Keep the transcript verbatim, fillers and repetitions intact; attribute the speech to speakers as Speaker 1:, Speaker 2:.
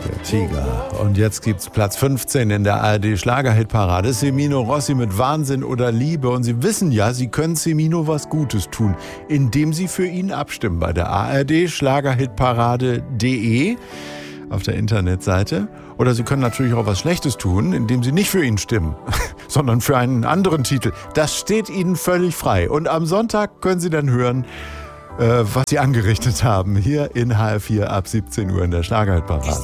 Speaker 1: Der Tiger. Und jetzt gibt's Platz fünfzehn in der A R D Schlagerhitparade. Semino Rossi mit Wahnsinn oder Liebe. Und Sie wissen ja, Sie können Semino was Gutes tun, indem Sie für ihn abstimmen bei der A R D Schlagerhitparade punkt de auf der Internetseite. Oder Sie können natürlich auch was Schlechtes tun, indem Sie nicht für ihn stimmen, sondern für einen anderen Titel. Das steht Ihnen völlig frei. Und am Sonntag können Sie dann hören, was Sie angerichtet haben, hier in H R vier ab siebzehn Uhr in der Schlagerhitparade.